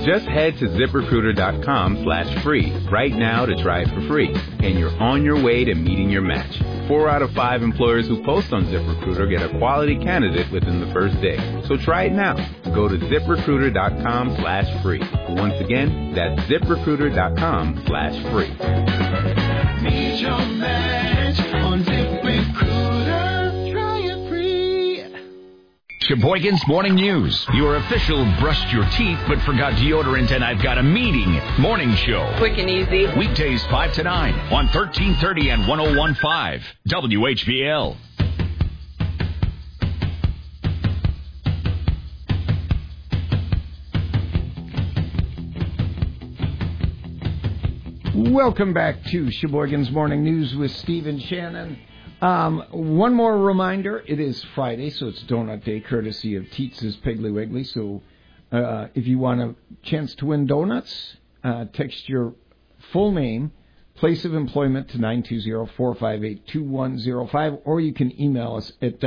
Just head to ZipRecruiter.com/free right now to try it for free, and you're on your way to meeting your match. 4 out of 5 employers who post on ZipRecruiter get a quality candidate within the first day. So try it now. Go to ZipRecruiter.com/free. Once again, that's ZipRecruiter.com/free. Meet your match on ZipRecruiter. Try it free. Sheboygan's Morning News, your official brushed your teeth but forgot deodorant and I've got a meeting morning show. Quick and easy. Weekdays 5 to 9 on 1330 and 101.5 WHBL. Welcome back to Sheboygan's Morning News with Steve and Shannon. One more reminder, it is Friday, so it's Donut Day, courtesy of Teets' Piggly Wiggly. So if you want a chance to win donuts, text your full name, place of employment to 920-458-2105, or you can email us at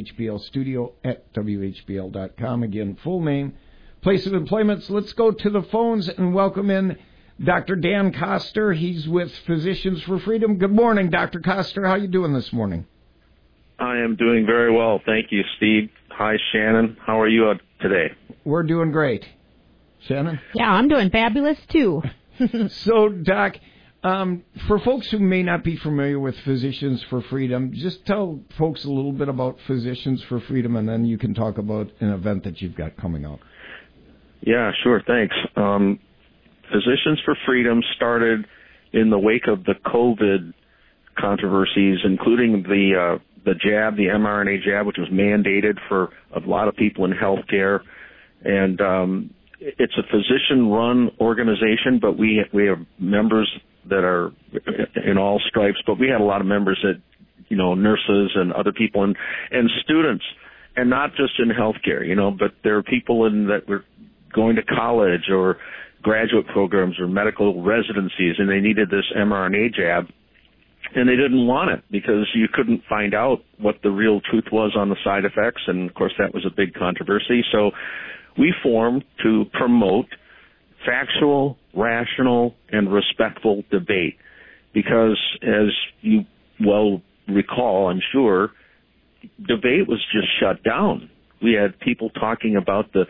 whblstudio@whbl.com. Again, full name, place of employment. So let's go to the phones and welcome in Dr. Dan Koster. He's with Physicians for Freedom. Good morning, Dr. Koster. How are you doing this morning? I am doing very well. Thank you, Steve. Hi, Shannon. How are you today? We're doing great. Shannon? Yeah, I'm doing fabulous, too. So, Doc, for folks who may not be familiar with Physicians for Freedom, just tell folks a little bit about Physicians for Freedom, and then you can talk about an event that you've got coming up. Yeah, sure. Thanks. Physicians for Freedom started in the wake of the COVID controversies, including the jab, the mRNA jab, which was mandated for a lot of people in healthcare. And it's a physician-run organization, but we have members that are in all stripes. But we had a lot of members that, nurses and other people and students, and not just in healthcare, but there are people that were going to college or graduate programs or medical residencies, and they needed this mRNA jab, and they didn't want it because you couldn't find out what the real truth was on the side effects, and of course that was a big controversy. So we formed to promote factual, rational, and respectful debate because, as you well recall, I'm sure, debate was just shut down. We had people talking about the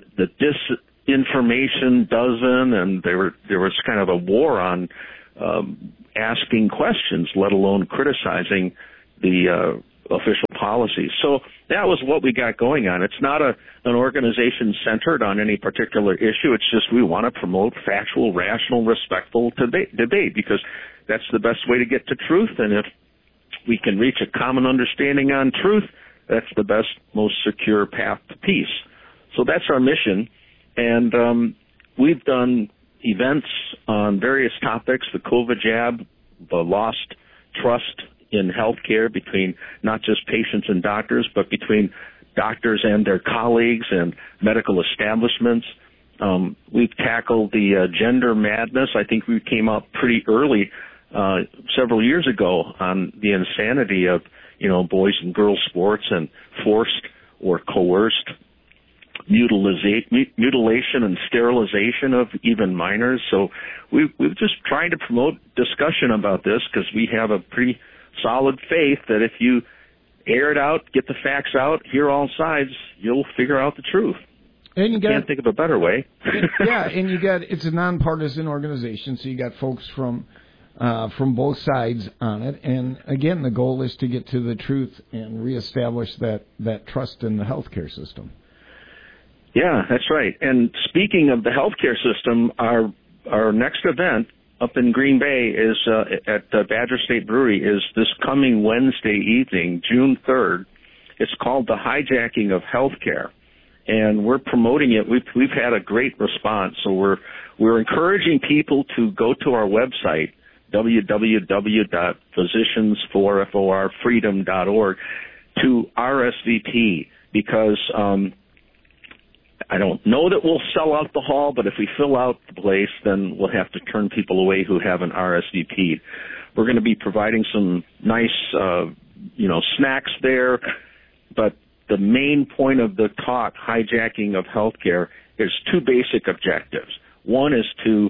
disinformation dozen, and there was kind of a war on asking questions, let alone criticizing the official policies. So that was what we got going on. It's not an organization centered on any particular issue. It's just we want to promote factual, rational, respectful debate because that's the best way to get to truth. And if we can reach a common understanding on truth, that's the best, most secure path to peace. So that's our mission. And we've done events on various topics, the COVID jab, the lost trust in healthcare between not just patients and doctors, but between doctors and their colleagues and medical establishments. We've tackled the gender madness. I think we came up pretty early several years ago on the insanity of, boys and girls sports and forced or coerced mutilation and sterilization of even minors. So we've just tried to promote discussion about this because we have a pretty solid faith that if you air it out, get the facts out, hear all sides, you'll figure out the truth. And you can't think of a better way. Yeah, and it's a nonpartisan organization, so you got folks from both sides on it. And again, the goal is to get to the truth and reestablish that trust in the healthcare system. Yeah, that's right. And speaking of the healthcare system, our next event up in Green Bay is at Badger State Brewery is this coming Wednesday evening, June 3rd. It's called The Hijacking of Healthcare, and we're promoting it. We've had a great response, so we're encouraging people to go to our website, www.physiciansforfreedom.org, to RSVP because I don't know that we'll sell out the hall, but if we fill out the place, then we'll have to turn people away who haven't RSVP'd. We're going to be providing some nice, snacks there, but the main point of the talk, hijacking of healthcare, is two basic objectives. One is to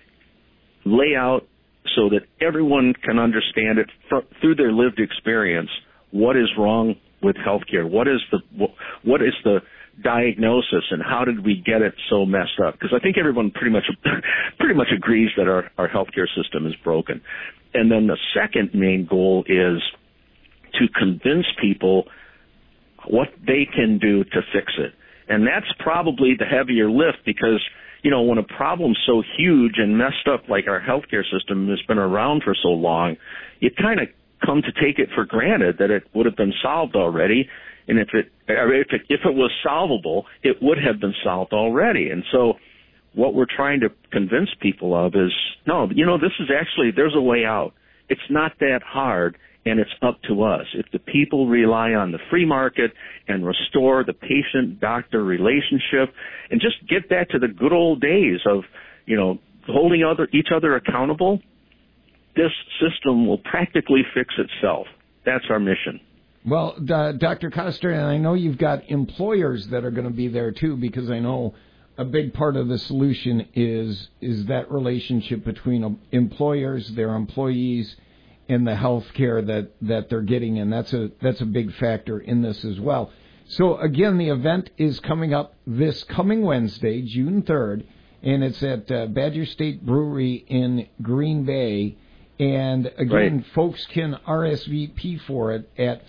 lay out so that everyone can understand it through their lived experience what is wrong with healthcare, what is the diagnosis, and how did we get it so messed up? Because I think everyone pretty much agrees that our healthcare system is broken. And then the second main goal is to convince people what they can do to fix it. And that's probably the heavier lift because, you know, when a problem's so huge and messed up like our healthcare system has been around for so long, you kind of come to take it for granted that it would have been solved already. And if it was solvable, it would have been solved already. And so what we're trying to convince people of is, no, you know, this is actually, there's a way out. It's not that hard, and it's up to us. If the people rely on the free market and restore the patient-doctor relationship and just get back to the good old days of, you know, holding each other accountable, this system will practically fix itself. That's our mission. Well, Dr. Koster, and I know you've got employers that are going to be there too, because I know a big part of the solution is that relationship between employers, their employees, and the health care that they're getting, and that's a big factor in this as well. So again, the event is coming up this coming Wednesday, June 3rd, and it's at Badger State Brewery in Green Bay. And again, right, folks can RSVP for it at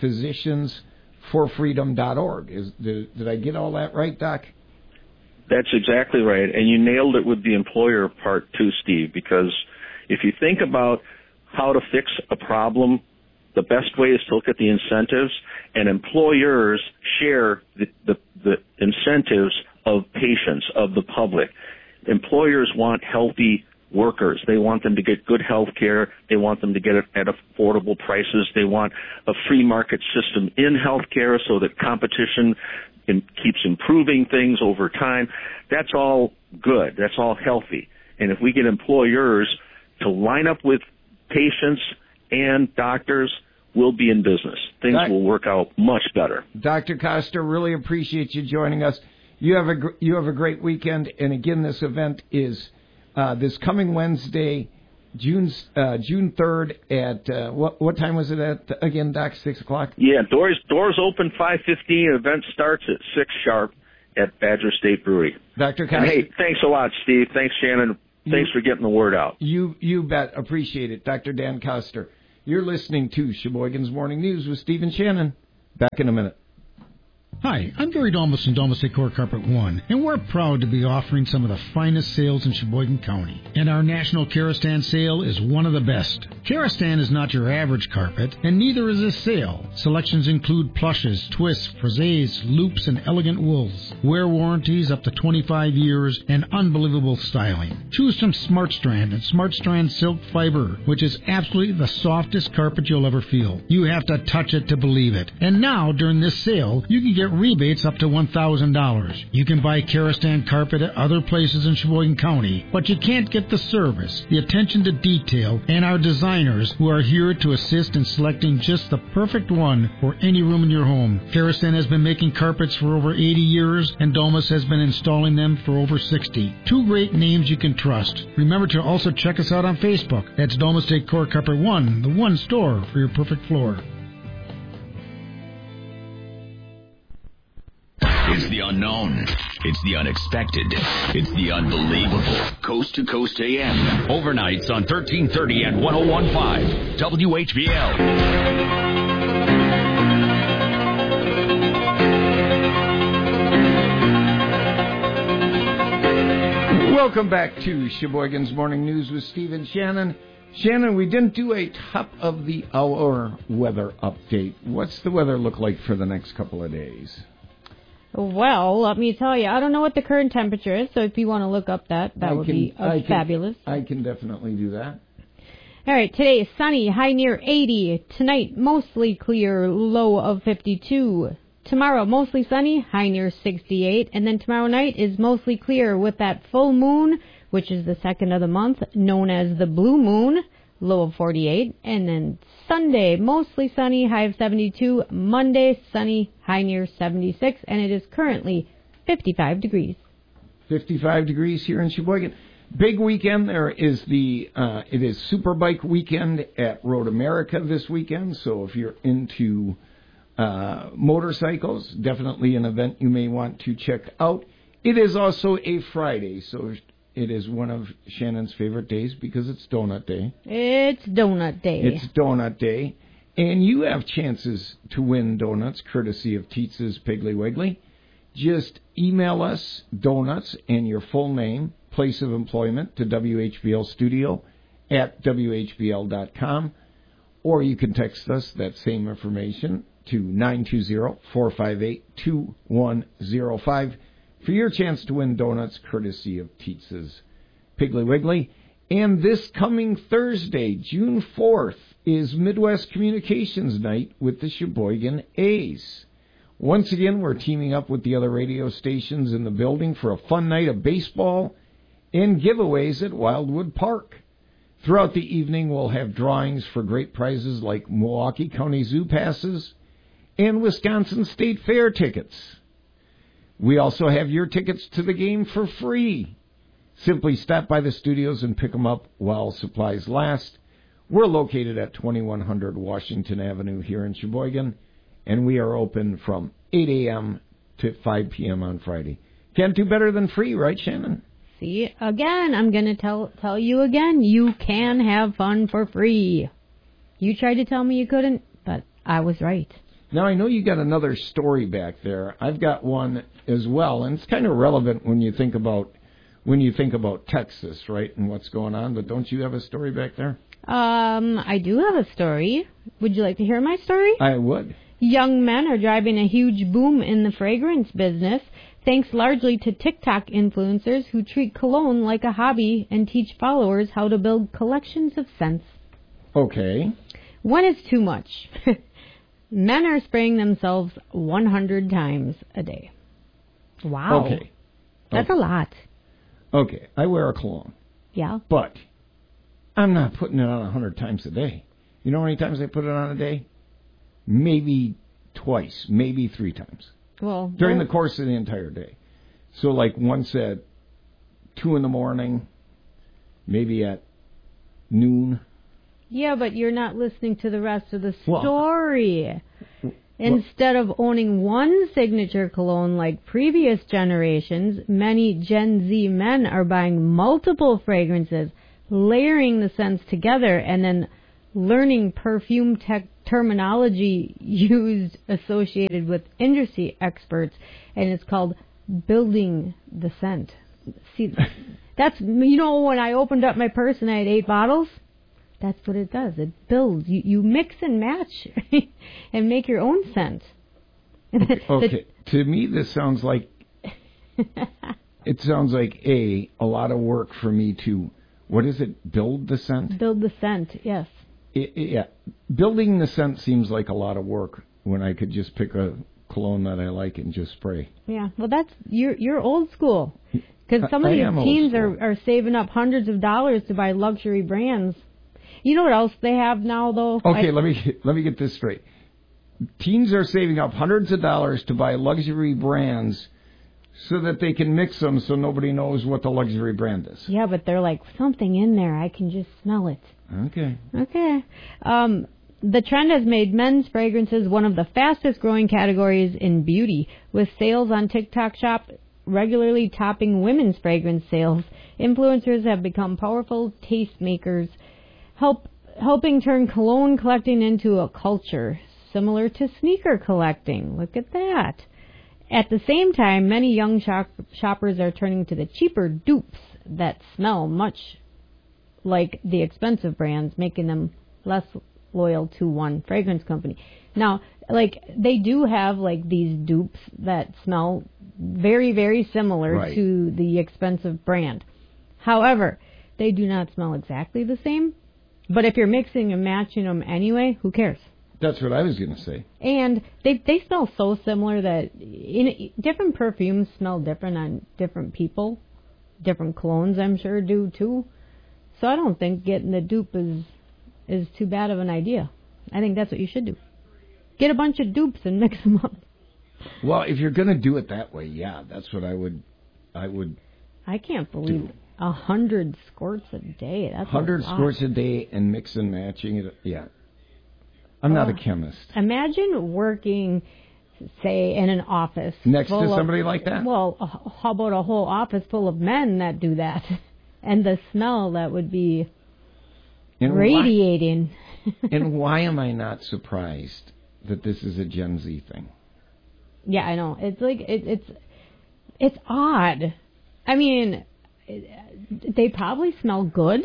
physiciansforfreedom.org. Did I get all that right, Doc? That's exactly right. And you nailed it with the employer part too, Steve, because if you think about how to fix a problem, the best way is to look at the incentives, and employers share the incentives of patients, of the public. Employers want healthy workers. They want them to get good health care. They want them to get it at affordable prices. They want a free market system in health care so that competition keeps improving things over time. That's all good. That's all healthy. And if we get employers to line up with patients and doctors, we'll be in business. Things will work out much better. Dr. Koster, really appreciate you joining us. You have a great weekend. And again, this event is this coming Wednesday, June 3rd at what time was it at again, Doc? 6 o'clock. Yeah, doors open 5:15. Event starts at 6 sharp at Badger State Brewery. Dr. Koster. And hey, thanks a lot, Steve. Thanks, Shannon. Thanks for getting the word out. You bet. Appreciate it, Dr. Dan Koster. You're listening to Sheboygan's Morning News with Steve and Shannon. Back in a minute. Hi, I'm Gary Domus from Domus Decor Carpet One, and we're proud to be offering some of the finest sales in Sheboygan County. And our National Karastan sale is one of the best. Karastan is not your average carpet, and neither is this sale. Selections include plushes, twists, frisés, loops, and elegant wools. Wear warranties up to 25 years and unbelievable styling. Choose from Smart Strand and Smart Strand Silk Fiber, which is absolutely the softest carpet you'll ever feel. You have to touch it to believe it. And now, during this sale, you can get rebates up to $1,000. You can buy Karastan carpet at other places in Sheboygan County, but you can't get the service, the attention to detail, and our designers who are here to assist in selecting just the perfect one for any room in your home. Karastan has been making carpets for over 80 years, and Domus has been installing them for over 60. Two great names you can trust. Remember to also check us out on Facebook. That's Domus Decor Carpet One, the one store for your perfect floor. It's the unknown. It's the unexpected. It's the unbelievable. Coast to Coast AM. Overnights on 1330 and 101.5 WHBL. Welcome back to Sheboygan's Morning News with Steve and Shannon. Shannon, we didn't do a top-of-the-hour weather update. What's the weather look like for the next couple of days? Well, let me tell you, I don't know what the current temperature is, so if you want to look up that would be fabulous. I can definitely do that. All right, today is sunny, high near 80. Tonight, mostly clear, low of 52. Tomorrow, mostly sunny, high near 68. And then tomorrow night is mostly clear with that full moon, which is the second of the month, known as the blue moon, low of 48. And then Sunday, mostly sunny, high of 72. Monday, sunny, high near 76. And it is currently 55 degrees. 55 degrees here in Sheboygan. Big weekend. There is it is Superbike weekend at Road America this weekend. So if you're into motorcycles, definitely an event you may want to check out. It is also a Friday, so it is one of Shannon's favorite days because it's Donut Day. It's Donut Day. It's Donut Day. And you have chances to win donuts courtesy of Teets's Piggly Wiggly. Just email us donuts and your full name, place of employment to WHBL Studio at WHBL.com. Or you can text us that same information to 920-458-2105 for your chance to win donuts courtesy of Teets's Piggly Wiggly. And this coming Thursday, June 4th, is Midwest Communications Night with the Sheboygan A's. Once again, we're teaming up with the other radio stations in the building for a fun night of baseball and giveaways at Wildwood Park. Throughout the evening, we'll have drawings for great prizes like Milwaukee County Zoo passes and Wisconsin State Fair tickets. We also have your tickets to the game for free. Simply stop by the studios and pick them up while supplies last. We're located at 2100 Washington Avenue here in Sheboygan, and we are open from 8 a.m. to 5 p.m. on Friday. Can't do better than free, right, Shannon? See, again, I'm going to tell you again, you can have fun for free. You tried to tell me you couldn't, but I was right. Now, I know you got another story back there. I've got one as well, and it's kind of relevant when you think about Texas, right, and what's going on. But don't you have a story back there? I do have a story. Would you like to hear my story? I would. Young men are driving a huge boom in the fragrance business, thanks largely to TikTok influencers who treat cologne like a hobby and teach followers how to build collections of scents. Okay. One is too much. Men are spraying themselves 100 times a day. Wow. Okay. That's a lot. Okay, I wear a cologne. Yeah. But I'm not putting it on 100 times a day. You know how many times I put it on a day? Maybe twice, maybe 3 times. Well, during the course of the entire day. So like once at 2 in the morning, maybe at noon. Yeah, but you're not listening to the rest of the story. Instead of owning one signature cologne like previous generations, many Gen Z men are buying multiple fragrances, layering the scents together, and then learning perfume terminology used associated with industry experts, and it's called building the scent. See, that's, you know, when I opened up my purse and I had 8 bottles, that's what it does. It builds. You mix and match and make your own scent. Okay. To me, this sounds like a lot of work for me to, what is it, build the scent? Build the scent, yes. Yeah. Building the scent seems like a lot of work when I could just pick a cologne that I like and just spray. Yeah, well, that's, you're old school. Because some of these teens are saving up hundreds of dollars to buy luxury brands. You know what else they have now, though? Okay, let me get this straight. Teens are saving up hundreds of dollars to buy luxury brands so that they can mix them so nobody knows what the luxury brand is. Yeah, but they're like, something in there. I can just smell it. Okay. The trend has made men's fragrances one of the fastest growing categories in beauty, with sales on TikTok Shop regularly topping women's fragrance sales. Influencers have become powerful tastemakers, helping turn cologne collecting into a culture, similar to sneaker collecting. Look at that. At the same time, many young shoppers are turning to the cheaper dupes that smell much like the expensive brands, making them less loyal to one fragrance company. Now, like, they do have, like, these dupes that smell very, very similar to the expensive brand. However, they do not smell exactly the same. But if you're mixing and matching them anyway, who cares? That's what I was going to say. And they smell so similar that different perfumes smell different on different people. Different colognes, I'm sure, do too. So I don't think getting the dupe is too bad of an idea. I think that's what you should do. Get a bunch of dupes and mix them up. Well, if you're going to do it that way, yeah, that's what I would. I can't believe do. 100 squirts a day. That's 100 a lot. squirts a day and mix and matching it. Yeah. I'm not a chemist. Imagine working, say, in an office. Next to full of- somebody like that? Well, how about a whole office full of men that do that? And the smell that would be radiating. And why am I not surprised that this is a Gen Z thing? Yeah, I know. It's like, it's odd. I mean, they probably smell good.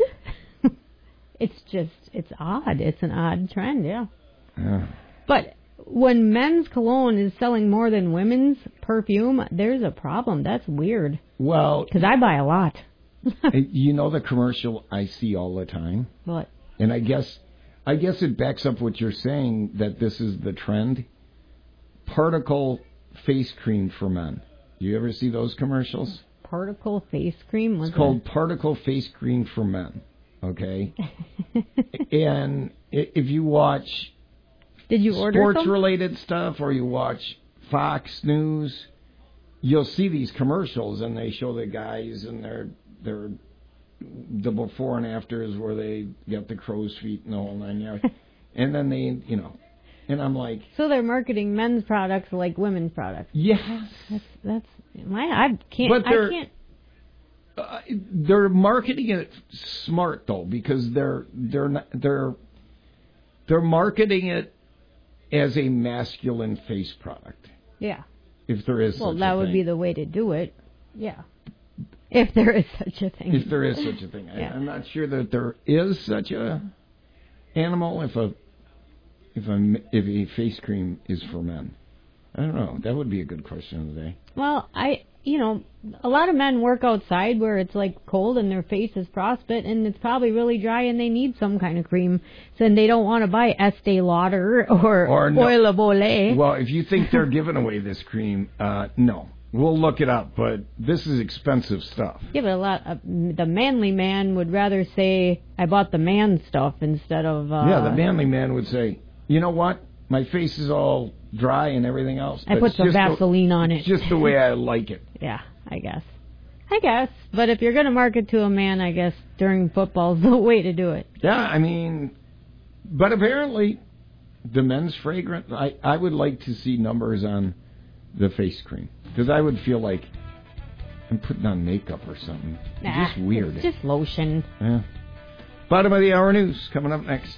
It's odd. It's an odd trend, yeah. But when men's cologne is selling more than women's perfume, there's a problem. That's weird. Well, because I buy a lot. You know the commercial I see all the time? What? And I guess it backs up what you're saying, that this is the trend. Particle face cream for men. Do you ever see those commercials? Particle face cream? It's called Particle Face Cream for Men. Okay? And if you watch Did you order sports-related stuff, or you watch Fox News, you'll see these commercials, and they show the guys and their the before and afters where they get the crow's feet and the whole 9 yards. And then they, and I'm like... So they're marketing men's products like women's products. Yes. I can't... They're marketing it smart, though, because they're marketing it as a masculine face product. Yeah. If there is such a thing. Well, that would be the way to do it. Yeah. If there is such a thing. If there is such a thing. Yeah. I'm not sure that there is such a animal if a face cream is for men. I don't know. That would be a good question of the day. Well, a lot of men work outside where it's like cold and their face is frostbite and it's probably really dry and they need some kind of cream. So they don't want to buy Estee Lauder or Oil of Olay. Well, if you think they're giving away this cream, no. We'll look it up, but this is expensive stuff. Yeah, but the manly man would rather say, I bought the man stuff instead of... the manly man would say, you know what? My face is all dry and everything else. I put some Vaseline on it. Just the way I like it. Yeah, I guess. But if you're going to market to a man, I guess during football is the way to do it. Yeah, but apparently the men's fragrance, I would like to see numbers on the face cream. Because I would feel like I'm putting on makeup or something. It's just weird. It's just lotion. Yeah. Bottom of the hour news coming up next.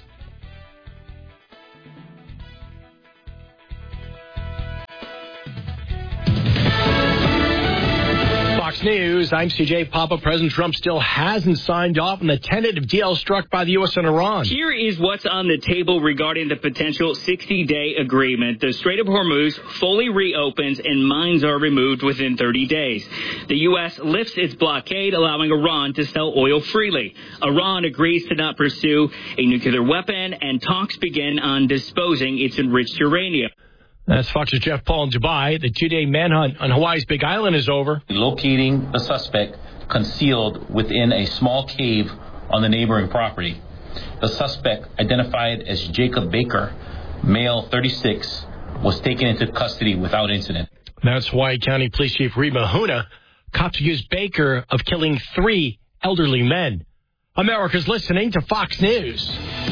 Fox News, I'm CJ Papa. President Trump still hasn't signed off on the tentative deal struck by the U.S. and Iran. Here is what's on the table regarding the potential 60-day agreement. The Strait of Hormuz fully reopens and mines are removed within 30 days. The U.S. lifts its blockade, allowing Iran to sell oil freely. Iran agrees to not pursue a nuclear weapon, and talks begin on disposing its enriched uranium. That's Fox's Jeff Paul in Dubai. The 2-day manhunt on Hawaii's Big Island is over. Locating the suspect concealed within a small cave on the neighboring property. The suspect, identified as Jacob Baker, male 36, was taken into custody without incident. That's Hawaii County Police Chief Reed Mahuna. Cops accused Baker of killing 3 elderly men. America's listening to Fox News.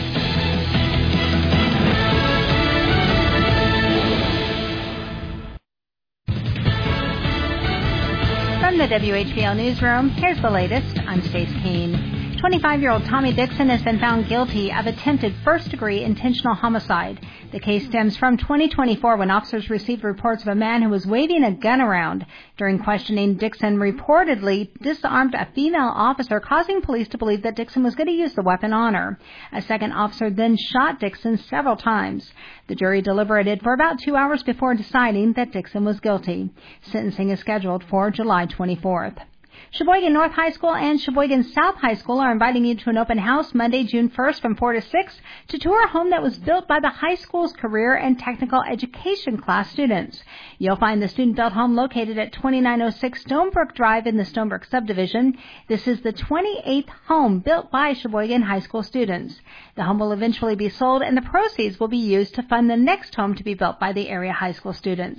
From the WHBL Newsroom, here's the latest. I'm Stace Kane. 25-year-old Tommy Dixon has been found guilty of attempted first-degree intentional homicide. The case stems from 2024 when officers received reports of a man who was waving a gun around. During questioning, Dixon reportedly disarmed a female officer, causing police to believe that Dixon was going to use the weapon on her. A second officer then shot Dixon several times. The jury deliberated for about 2 hours before deciding that Dixon was guilty. Sentencing is scheduled for July 24th. Sheboygan North High School and Sheboygan South High School are inviting you to an open house Monday, June 1st from 4 to 6 to tour a home that was built by the high school's career and technical education class students. You'll find the student-built home located at 2906 Stonebrook Drive in the Stonebrook subdivision. This is the 28th home built by Sheboygan High School students. The home will eventually be sold, and the proceeds will be used to fund the next home to be built by the area high school students.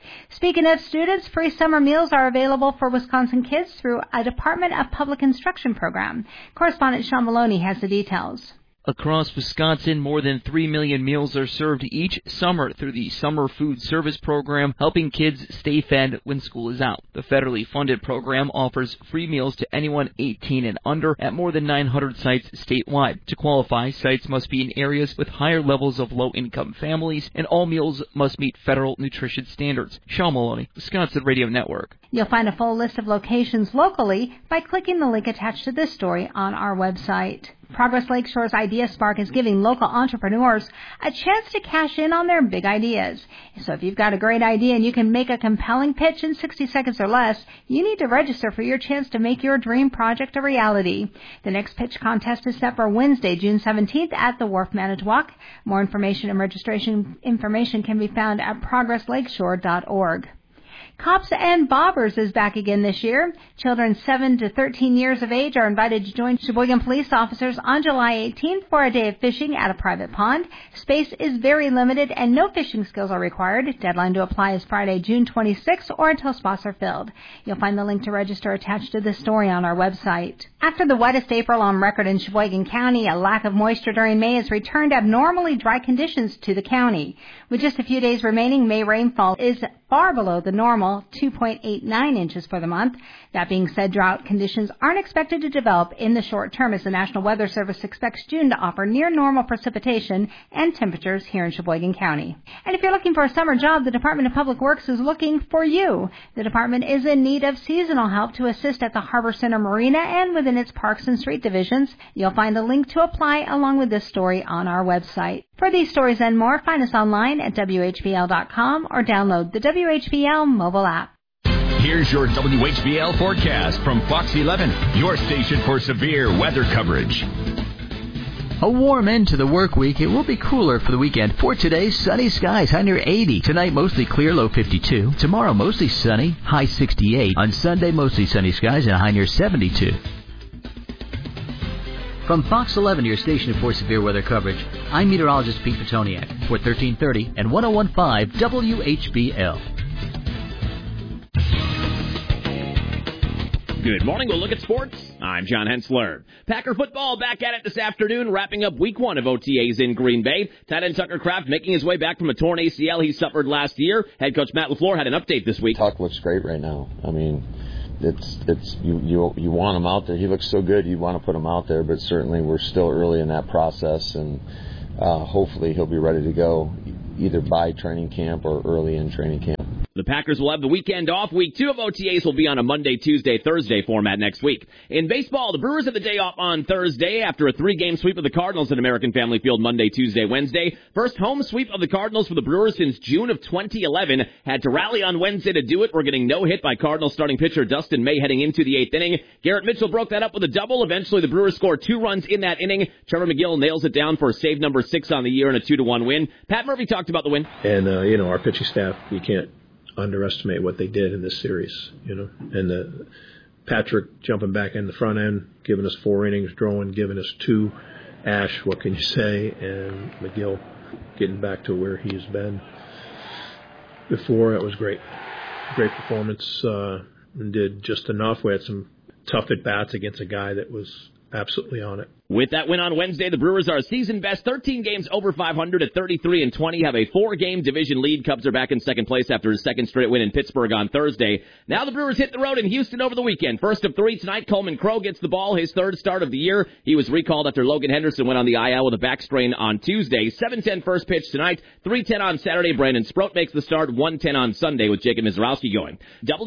Speaking of students, free summer meals are available for Wisconsin kids through a Department of Public Instruction program. Correspondent Sean Maloney has the details. Across Wisconsin, more than 3 million meals are served each summer through the Summer Food Service Program, helping kids stay fed when school is out. The federally funded program offers free meals to anyone 18 and under at more than 900 sites statewide. To qualify, sites must be in areas with higher levels of low-income families, and all meals must meet federal nutrition standards. Sean Maloney, Wisconsin Radio Network. You'll find a full list of locations locally by clicking the link attached to this story on our website. Progress Lakeshore's Idea Spark is giving local entrepreneurs a chance to cash in on their big ideas. So if you've got a great idea and you can make a compelling pitch in 60 seconds or less, you need to register for your chance to make your dream project a reality. The next pitch contest is set for Wednesday, June 17th at the Wharf Manitowoc. More information and registration information can be found at progresslakeshore.org. Cops and Bobbers is back again this year. Children 7 to 13 years of age are invited to join Sheboygan police officers on July 18th for a day of fishing at a private pond. Space is very limited and no fishing skills are required. Deadline to apply is Friday, June 26th or until spots are filled. You'll find the link to register attached to this story on our website. After the wettest April on record in Sheboygan County, a lack of moisture during May has returned abnormally dry conditions to the county. With just a few days remaining, May rainfall is far below the normal 2.89 inches for the month. That being said, drought conditions aren't expected to develop in the short term as the National Weather Service expects June to offer near normal precipitation and temperatures here in Sheboygan County. And if you're looking for a summer job, the Department of Public Works is looking for you. The department is in need of seasonal help to assist at the Harbor Center Marina and within its Parks and Street divisions. You'll find a link to apply along with this story on our website. For these stories and more, find us online at WHBL.com or download the WHBL mobile app. Here's your WHBL forecast from Fox 11, your station for severe weather coverage. A warm end to the work week. It will be cooler for the weekend. For today, sunny skies, high near 80. Tonight, mostly clear, low 52. Tomorrow, mostly sunny, high 68. On Sunday, mostly sunny skies and a high near 72. From Fox 11, your station for severe weather coverage, I'm meteorologist Pete Petoniak for 1330 and 101.5 WHBL. Good morning. We'll look at sports. I'm John Hensler. Packer football back at it this afternoon, wrapping up week one of OTAs in Green Bay. Tight end Tucker Kraft making his way back from a torn ACL he suffered last year. Head coach Matt LaFleur had an update this week. Tuck looks great right now. I mean, it's you want him out there. He looks so good. You want to put him out there, but certainly we're still early in that process, and hopefully he'll be ready to go either by training camp or early in training camp. The Packers will have the weekend off. Week 2 of OTAs will be on a Monday, Tuesday, Thursday format next week. In baseball, the Brewers have the day off on Thursday after a 3-game sweep of the Cardinals at American Family Field Monday, Tuesday, Wednesday. First home sweep of the Cardinals for the Brewers since June of 2011. Had to rally on Wednesday to do it. We're getting no hit by Cardinals starting pitcher Dustin May heading into the 8th inning. Garrett Mitchell broke that up with a double. Eventually, the Brewers scored 2 runs in that inning. Trevor McGill nails it down for save number 6 on the year and a 2-1 win. Pat Murphy talked about the win. And, our pitching staff, you can't underestimate what they did in this series, and Patrick jumping back in the front end, giving us 4 innings, Drowan giving us 2. Ash, what can you say? And McGill getting back to where he's been before. It was great performance, and did just enough. We had some tough at bats against a guy that was absolutely on it. With that win on Wednesday, the Brewers are season best 13 games over 500 at 33-20, have a 4-game division lead. Cubs are back in second place after his second straight win in Pittsburgh on Thursday. Now the Brewers hit the road in Houston over the weekend. First of 3 tonight, Coleman Crow gets the ball, his 3rd start of the year. He was recalled after Logan Henderson went on the IL with a back strain on Tuesday. 7:10 first pitch tonight, 3:10 on Saturday. Brandon Sproat makes the start, 1:10 on Sunday with Jacob Mizrowski going.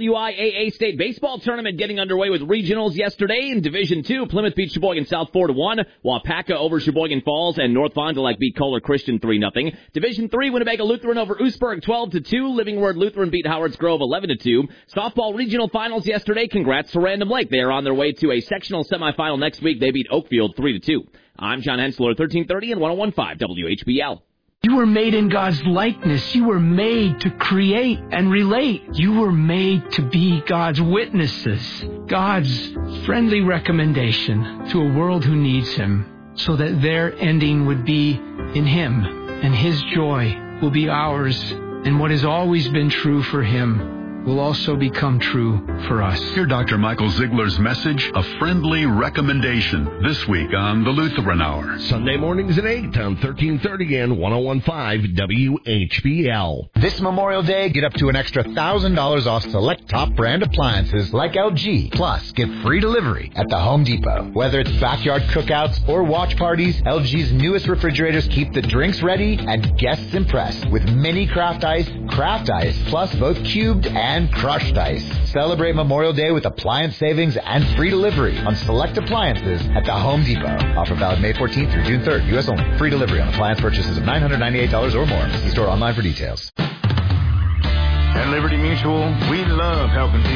WIAA State Baseball Tournament getting underway with regionals yesterday. In Division 2, Plymouth beat Sheboygan South 4-1, while Wapaka over Sheboygan Falls and North Fond du Lac beat Kohler Christian 3-0. Division 3, Winnebago Lutheran over Oostburg 12-2. Living Word Lutheran beat Howards Grove 11-2. Softball regional finals yesterday. Congrats to Random Lake. They are on their way to a sectional semifinal next week. They beat Oakfield 3-2. I'm John Hensler, 1330 and 101.5 WHBL. You were made in God's likeness. You were made to create and relate. You were made to be God's witnesses, God's friendly recommendation to a world who needs Him, so that their ending would be in Him, and His joy will be ours And what has always been true for him will also become true for us. Hear Dr. Michael Ziegler's message, A Friendly Recommendation, this week on the Lutheran Hour. Sunday mornings at 8 on 1330 and 101.5 WHBL. This Memorial Day, get up to an extra $1,000 off select top brand appliances like LG. Plus, get free delivery at the Home Depot. Whether it's backyard cookouts or watch parties, LG's newest refrigerators keep the drinks ready and guests impressed with mini craft ice, plus both cubed and crushed ice. Celebrate Memorial Day with appliance savings and free delivery on select appliances at the Home Depot. Offer valid May 14th through June 3rd. U.S. only. Free delivery on appliance purchases of $998 or more. See store online for details. At Liberty Mutual, we love helping people